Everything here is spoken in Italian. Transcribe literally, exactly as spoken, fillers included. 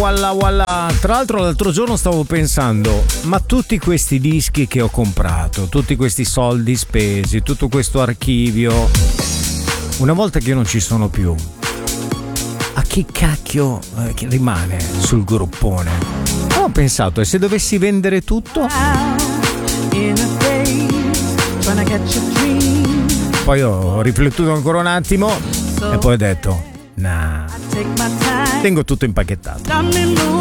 walla walla. Tra l'altro l'altro giorno stavo pensando, ma tutti questi dischi che ho comprato, tutti questi soldi spesi, tutto questo archivio, una volta che io non ci sono più, a chi cacchio eh, che rimane sul gruppone? Ho pensato, e se dovessi vendere tutto? Poi ho riflettuto ancora un attimo e poi ho detto, nah, tengo tutto impacchettato.